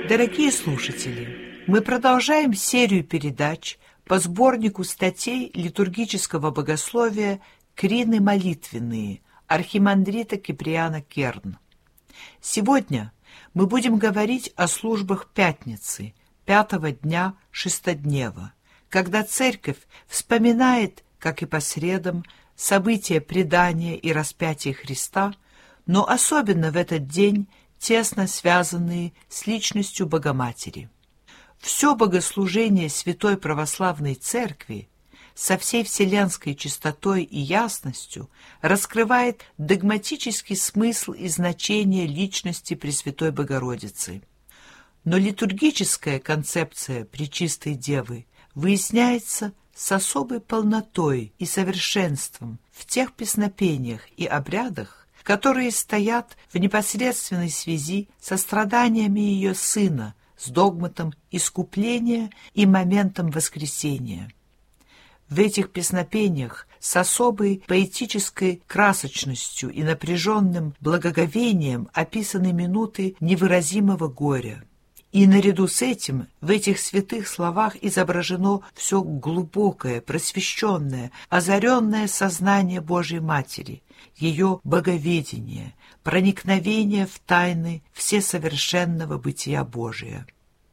Дорогие слушатели, мы продолжаем серию передач по сборнику статей литургического богословия «Крины молитвенные» архимандрита Киприана Керн. Сегодня мы будем говорить о службах Пятницы, 5-го дня Шестоднева, когда Церковь вспоминает, как и по средам, события предания и распятия Христа, но особенно в этот день тесно связанные с личностью Богоматери. Все богослужение Святой Православной Церкви со всей вселенской чистотой и ясностью раскрывает догматический смысл и значение личности Пресвятой Богородицы. Но литургическая концепция Пречистой Девы выясняется с особой полнотой и совершенством в тех песнопениях и обрядах, которые стоят в непосредственной связи со страданиями ее Сына, с догматом искупления и моментом воскресения. В этих песнопениях с особой поэтической красочностью и напряженным благоговением описаны минуты невыразимого горя. И наряду с этим в этих святых словах изображено все глубокое, просвещенное, озаренное сознание Божьей Матери, ее боговедение, проникновение в тайны всесовершенного бытия Божия.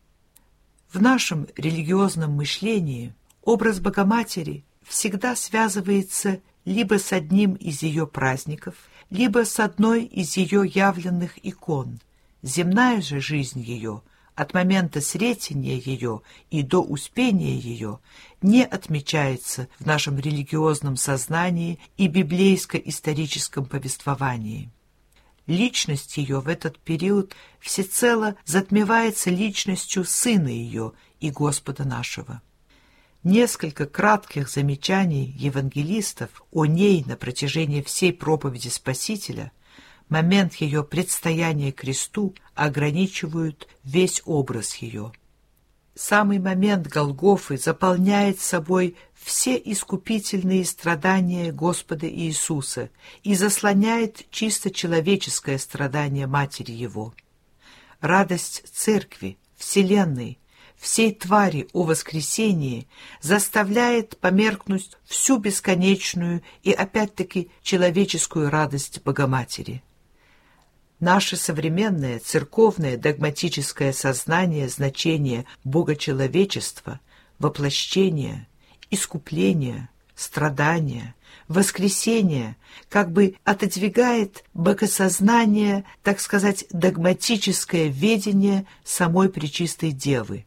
В нашем религиозном мышлении образ Богоматери всегда связывается либо с одним из ее праздников, либо с одной из ее явленных икон. Земная же жизнь ее от момента сретения ее и до успения ее не отмечается в нашем религиозном сознании и библейско-историческом повествовании. Личность ее в этот период всецело затмевается личностью Сына ее и Господа нашего. Несколько кратких замечаний евангелистов о ней на протяжении всей проповеди Спасителя, момент ее предстояния кресту, ограничивают весь образ ее. Самый момент Голгофы заполняет собой все искупительные страдания Господа Иисуса и заслоняет чисто человеческое страдание Матери Его. Радость Церкви, Вселенной, всей твари о воскресении заставляет померкнуть всю бесконечную и опять-таки человеческую радость Богоматери. Наше современное церковное догматическое сознание значения богочеловечества, воплощения, искупления, страдания, воскресения как бы отодвигает богосознание, так сказать, догматическое ведение самой Пречистой Девы.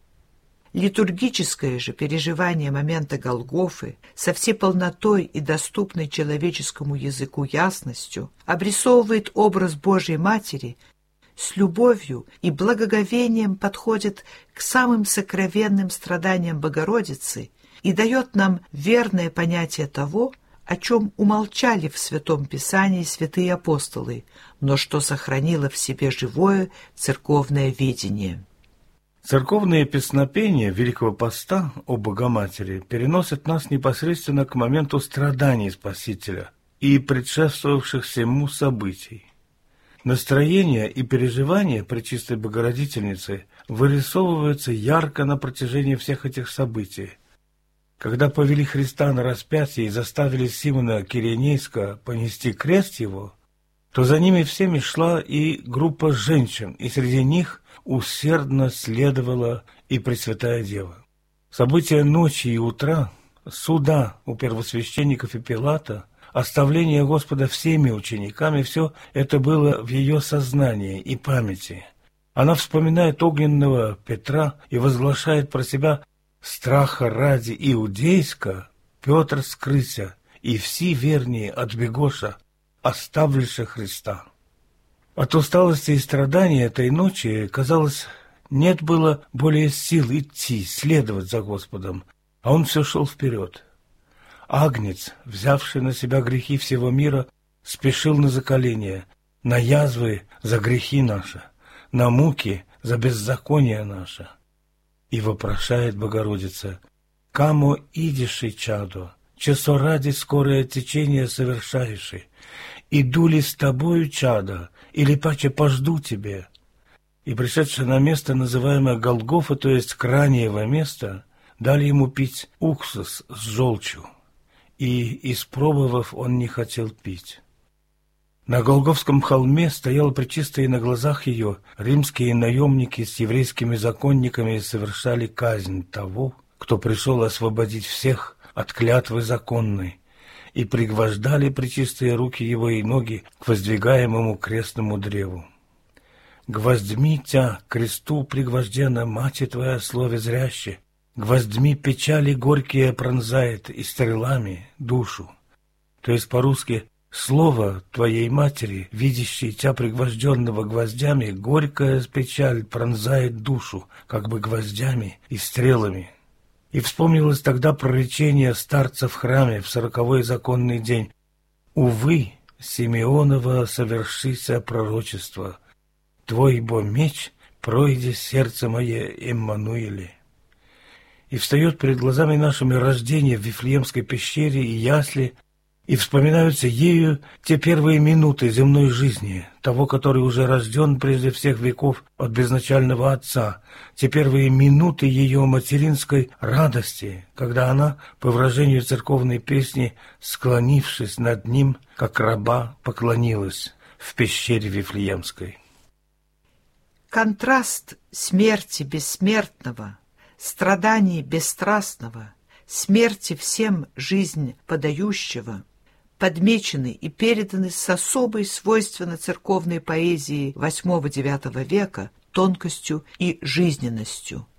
Литургическое же переживание момента Голгофы со всей полнотой и доступной человеческому языку ясностью обрисовывает образ Божьей Матери, с любовью и благоговением подходит к самым сокровенным страданиям Богородицы и дает нам верное понятие того, о чем умолчали в Святом Писании святые апостолы, но что сохранило в себе живое церковное видение. Церковные песнопения Великого Поста о Богоматери переносят нас непосредственно к моменту страданий Спасителя и предшествовавших всему событий. Настроение и переживания Пречистой Богородительницы вырисовываются ярко на протяжении всех этих событий. Когда повели Христа на распятие и заставили Симона Киренейска понести крест его, то за ними всеми шла и группа женщин, и среди них усердно следовала и Пресвятая Дева. События ночи и утра, суда у первосвященников и Пилата, оставление Господа всеми учениками – все это было в ее сознании и памяти. Она вспоминает огненного Петра и возглашает про себя: «Страха ради иудейска Петр скрыся, и все вернее отбегоша, оставлюша Христа». От усталости и страданий этой ночи, казалось, нет было более сил идти, следовать за Господом, а он все шел вперед. Агнец, взявший на себя грехи всего мира, спешил на заколение, на язвы за грехи наши, на муки за беззаконие наше. И вопрошает Богородица: «Камо идиши, чадо, часо ради скорое течение совершаеши? Иду ли с тобою, чадо, или паче пожду тебе?» и, пришедшие на место, называемое Голгофа, то есть крайнего места, дали ему пить уксус с желчью, и, испробовав, он не хотел пить. На Голгофском холме стояла пречистая, и на глазах ее римские наемники с еврейскими законниками совершали казнь того, кто пришел освободить всех от клятвы законной, и пригвождали пречистые руки его и ноги к воздвигаемому крестному древу. «Гвоздьми тя к кресту пригвождена, мати твоя слове зряще, гвоздьми печали горькие пронзает и стрелами душу». То есть по-русски: «Слово твоей матери, видящей тя пригвожденного гвоздями, горькая печаль пронзает душу, как бы гвоздями и стрелами». И вспомнилось тогда проречение старца в храме в 40-й законный день: «Увы, Симеонова совершися пророчество, твой бо меч пройде сердце мое Эммануиле». И встает перед глазами нашими рождение в Вифлеемской пещере и ясли, и вспоминаются ею те первые минуты земной жизни, того, который уже рожден прежде всех веков от безначального Отца, те первые минуты ее материнской радости, когда она, по выражению церковной песни, склонившись над ним, как раба, поклонилась в пещере Вифлеемской. Контраст смерти бессмертного, страданий бесстрастного, смерти всем жизнь подающего подмечены и переданы с особой свойственной церковной поэзии VIII-IX века тонкостью и жизненностью.